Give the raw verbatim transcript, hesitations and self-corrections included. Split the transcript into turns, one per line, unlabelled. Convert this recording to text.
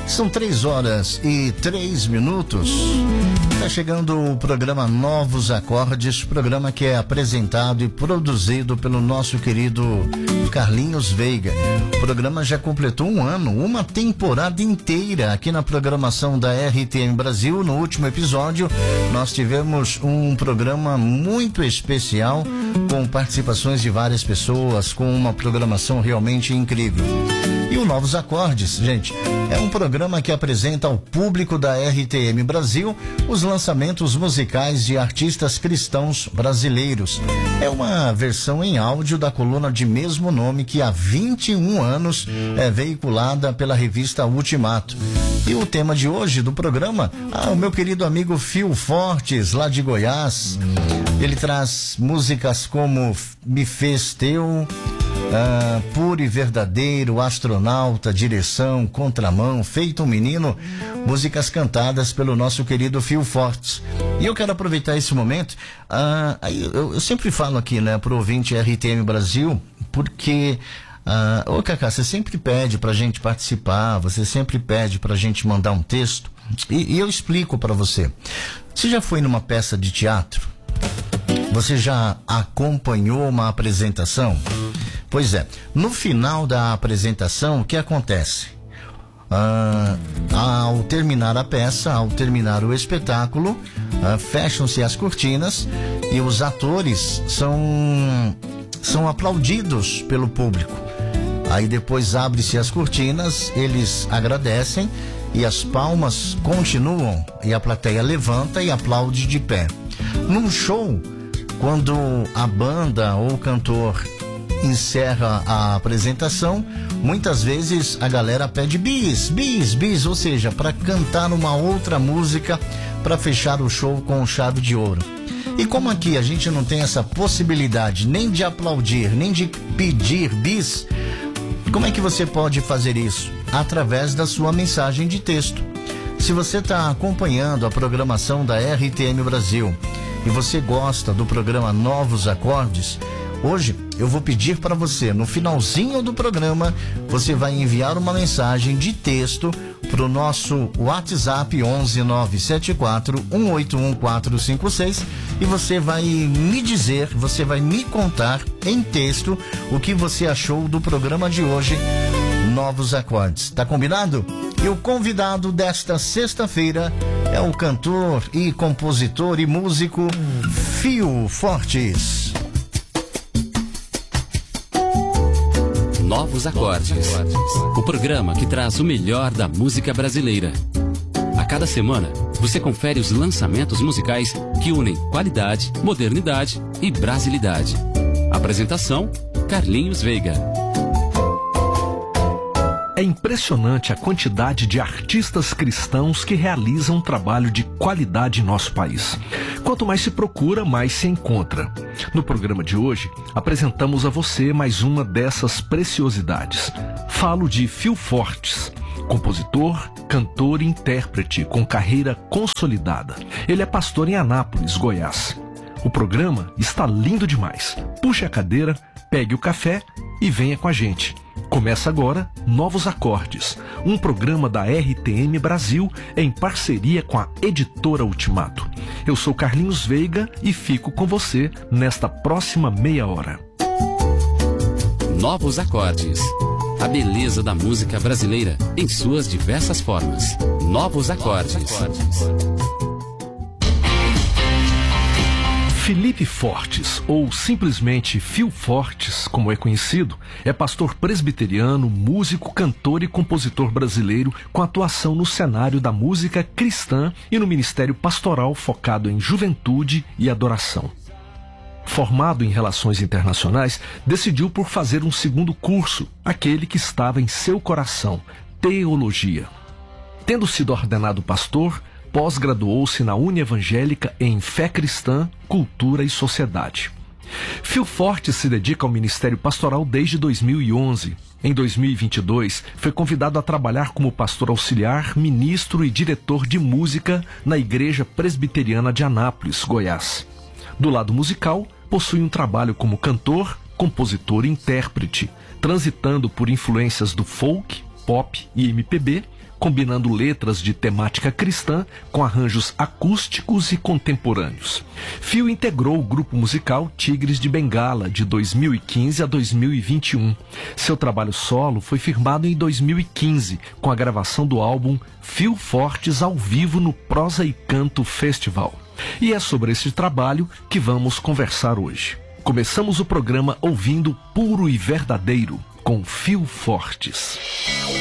São três horas e três minutos. Está chegando o programa Novos Acordes, programa que é apresentado e produzido pelo nosso querido Carlinhos Veiga. O programa já completou um ano, uma temporada inteira aqui na programação da R T M Brasil. No último episódio, nós tivemos um programa muito especial, com participações de várias pessoas, com uma programação realmente incrível. E o Novos Acordes, gente, é um programa que apresenta ao público da R T M Brasil os lançamentos musicais de artistas cristãos brasileiros. É uma versão em áudio da coluna de mesmo nome que há vinte e um anos é veiculada pela revista Ultimato. E o tema de hoje do programa, ah, o meu querido amigo Fio Fortes, lá de Goiás, ele traz músicas como Me Fez Teu, Ah, Puro e Verdadeiro, Astronauta, Direção, Contramão, Feito um Menino, músicas cantadas pelo nosso querido Fio Fortes. E eu quero aproveitar esse momento, ah, eu, eu sempre falo aqui, né, pro ouvinte R T M Brasil, porque, ah, ô Cacá, você sempre pede pra gente participar, você sempre pede pra gente mandar um texto, e, e eu explico pra você. Você já foi numa peça de teatro? Você já acompanhou uma apresentação? Pois é, no final da apresentação, o que acontece? Ah, ao terminar a peça, ao terminar o espetáculo, ah, fecham-se as cortinas e os atores são, são aplaudidos pelo público. Aí depois abre-se as cortinas, eles agradecem e as palmas continuam e a plateia levanta e aplaude de pé. Num show, quando a banda ou o cantor encerra a apresentação, muitas vezes a galera pede bis, bis, bis, ou seja, para cantar uma outra música para fechar o show com chave de ouro. E como aqui a gente não tem essa possibilidade nem de aplaudir, nem de pedir bis, como é que você pode fazer isso? Através da sua mensagem de texto. Se você está acompanhando a programação da R T M Brasil e você gosta do programa Novos Acordes, hoje eu vou pedir para você, no finalzinho do programa, você vai enviar uma mensagem de texto para o nosso WhatsApp onze nove sete quatro um oito um quatro cinco seis e você vai me dizer, você vai me contar em texto o que você achou do programa de hoje, Novos Acordes. Tá combinado? E o convidado desta sexta-feira é o cantor e compositor e músico Fio Fortes.
Novos Acordes, o programa que traz o melhor da música brasileira. A cada semana, você confere os lançamentos musicais que unem qualidade, modernidade e brasilidade. Apresentação, Carlinhos Veiga.
É impressionante a quantidade de artistas cristãos que realizam um trabalho de qualidade em nosso país. Quanto mais se procura, mais se encontra. No programa de hoje, apresentamos a você mais uma dessas preciosidades. Falo de Fio Fortes, compositor, cantor e intérprete com carreira consolidada. Ele é pastor em Anápolis, Goiás. O programa está lindo demais. Puxe a cadeira, pegue o café e venha com a gente. Começa agora Novos Acordes, um programa da R T M Brasil em parceria com a editora Ultimato. Eu sou Carlinhos Veiga e fico com você nesta próxima meia hora.
Novos Acordes, a beleza da música brasileira em suas diversas formas. Novos Acordes.
Felipe Fortes, ou simplesmente Fio Fortes, como é conhecido, é pastor presbiteriano, músico, cantor e compositor brasileiro com atuação no cenário da música cristã e no ministério pastoral focado em juventude e adoração. Formado em Relações Internacionais, decidiu por fazer um segundo curso, aquele que estava em seu coração, Teologia. Tendo sido ordenado pastor, pós-graduou-se na Unievangélica em Fé Cristã, Cultura e Sociedade. Fio Fortes se dedica ao ministério pastoral desde dois mil e onze. Em dois mil e vinte e dois, foi convidado a trabalhar como pastor auxiliar, ministro e diretor de música na Igreja Presbiteriana de Anápolis, Goiás. Do lado musical, possui um trabalho como cantor, compositor e intérprete, transitando por influências do folk, pop e M P B, combinando letras de temática cristã com arranjos acústicos e contemporâneos. Fio integrou o grupo musical Tigres de Bengala de dois mil e quinze a dois mil e vinte e um. Seu trabalho solo foi firmado em dois mil e quinze com a gravação do álbum Fio Fortes ao vivo no Prosa e Canto Festival. E é sobre esse trabalho que vamos conversar hoje. Começamos o programa ouvindo Puro e Verdadeiro, com Fio Fortes.